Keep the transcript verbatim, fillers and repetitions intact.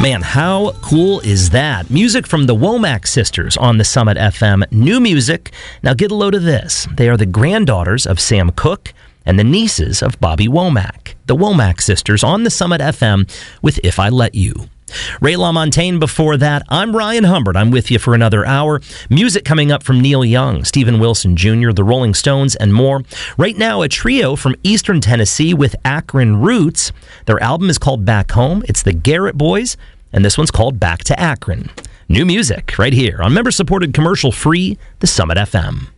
Man, how cool is that? Music from the Womack sisters on the Summit F M. New music. Now get a load of this. They are the granddaughters of Sam Cooke and the nieces of Bobby Womack. The Womack sisters on the Summit F M with If I Let You. Ray LaMontagne before that. I'm Ryan Humbert. I'm with you for another hour. Music coming up from Neil Young, Stephen Wilson Junior, the Rolling Stones, and more. Right now, a trio from Eastern Tennessee with Akron roots. Their album is called Back Home. It's the Garrett Boys, and this one's called Back to Akron. New music right here on member-supported commercial-free, the Summit F M.